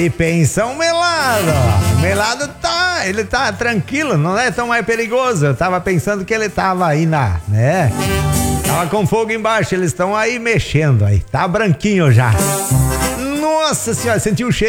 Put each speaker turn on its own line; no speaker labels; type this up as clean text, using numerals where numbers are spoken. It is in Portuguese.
E pensa o Melado. O Melado ele tá tranquilo, não é tão mais perigoso. Eu tava pensando que ele tava aí né? Tava com fogo embaixo, eles estão aí mexendo aí. Tá branquinho já. Nossa senhora, senti um cheiro.